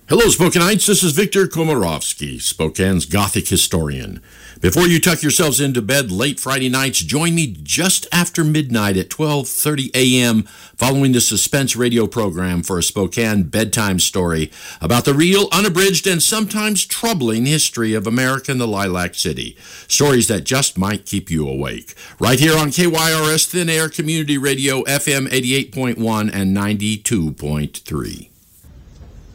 Hello, Spokanites. This is Victor Komarovsky, Spokane's Gothic historian. Before you tuck yourselves into bed late Friday nights, join me just after midnight at 12:30 a.m. following the Suspense radio program for a Spokane bedtime story about the real, unabridged, and sometimes troubling history of America and the Lilac City. Stories that just might keep you awake. Right here on KYRS Thin Air Community Radio, FM 88.1 and 92.3.